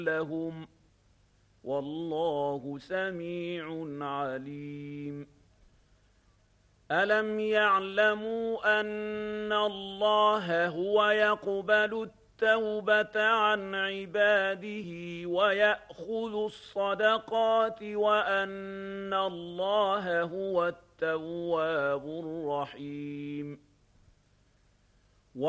لهم والله سميع عليم ألم يعلموا أن الله هو يقبل التوبة عن عباده ويأخذ الصدقات وأن الله هو التواب الرحيم